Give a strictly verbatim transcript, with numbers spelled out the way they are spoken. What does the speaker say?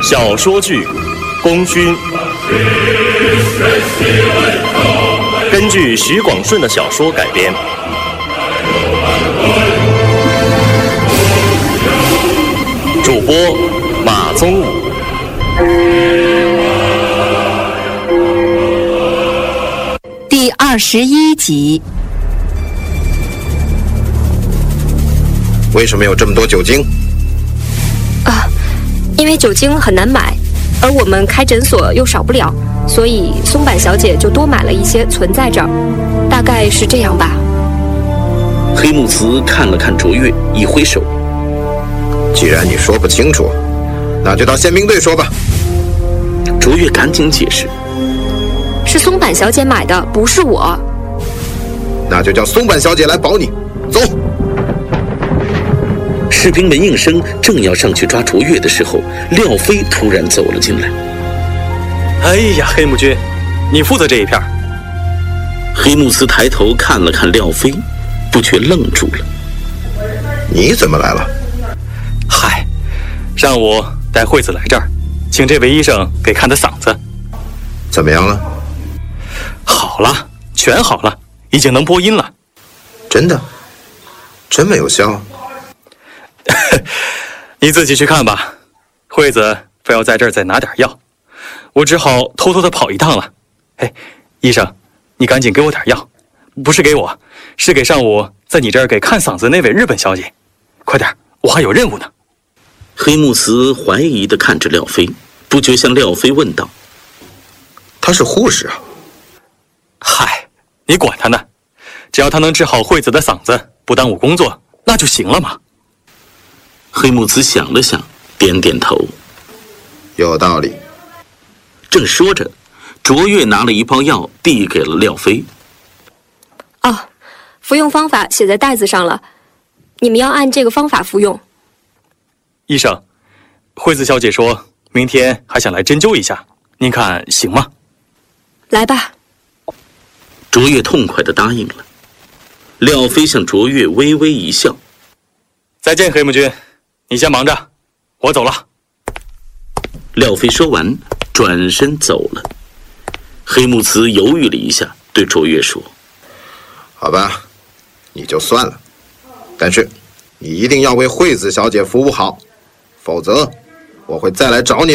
小说剧《功勋》，根据许广顺的小说改编。主播马宗武。 第二十一集。 为什么有这么多酒精？ 啊，因为酒精很难买，而我们开诊所又少不了，所以松坂小姐就多买了一些存在这儿，大概是这样吧。 黑木慈看了看卓越，一挥手：“ 既然你说不清楚，那就到宪兵队说吧。” 卓越赶紧解释：“ 是松坂小姐买的，不是我。” 那就叫松坂小姐来保你。走。 士兵们应声，正要上去抓卓越的时候，廖飞突然走了进来。 哎呀，黑木君，你负责这一片。 黑木慈抬头看了看廖飞，不觉愣住了。 你怎么来了？ 嗨，让我带惠子来这儿，请这位医生给看的嗓子。 怎么样了？ 好了，全好了，已经能播音了。 真的？真没有效？ 你自己去看吧。惠子非要在这儿再拿点药，我只好偷偷的跑一趟了。哎，医生，你赶紧给我点药，不是给我，是给上午在你这儿给看嗓子那位日本小姐。快点，我还有任务呢。 黑木慈怀疑地看着廖飞，不觉向廖飞问道：“ 他是护士啊？” 嗨，你管他呢，只要他能治好惠子的嗓子，不耽误工作，那就行了嘛。 黑木慈想了想，点点头， 有道理。 正说着，卓越拿了一包药递给了廖飞。 哦，服用方法写在袋子上了，你们要按这个方法服用。 医生，惠子小姐说明天还想来针灸一下，您看行吗？ 来吧。 卓越痛快地答应了。廖飞向卓越微微一笑：“ 再见，黑木君，你先忙着，我走了。” 廖飞说完，转身走了。黑木慈犹豫了一下，对卓越说：“ 好吧，你就算了，但是你一定要为惠子小姐服务好，否则我会再来找你。”